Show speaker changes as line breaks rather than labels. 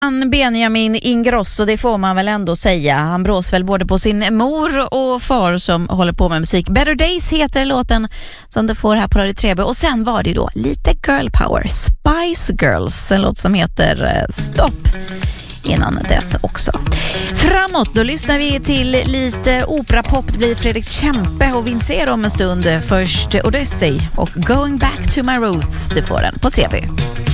Benjamin Ingrosso, det får man väl ändå säga. Han brås väl både på sin mor och far som håller på med musik. Better Days heter låten som du får här på Radio 3. Och sen var det då lite girl power. Spice Girls, en låt som heter Stopp. Innan dess också. Framåt, då lyssnar vi till lite operapop. Det blir Fredrik Kempe och Vincer om en stund. Först Odyssey och Going Back to My Roots. Det får den på 3B.